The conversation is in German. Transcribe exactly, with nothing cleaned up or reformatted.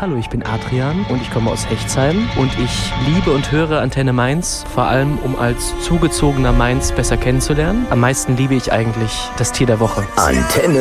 Hallo, ich bin Adrian und ich komme aus Hechtsheim und ich liebe und höre Antenne Mainz, vor allem um als zugezogener Mainz besser kennenzulernen. Am meisten liebe ich eigentlich das Tier der Woche. Antenne